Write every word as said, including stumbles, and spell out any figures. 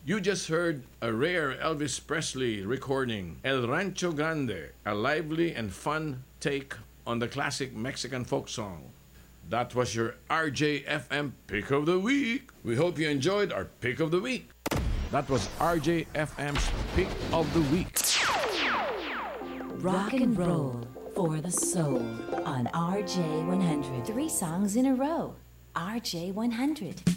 You just heard a rare Elvis Presley recording, El Rancho Grande, a lively and fun take on the classic Mexican folk song. That was your R J F M Pick of the Week. We hope you enjoyed our Pick of the Week. That was R J F M's Pick of the Week. Rock and roll for the soul on R J one hundred. Three songs in a row. R J one hundred.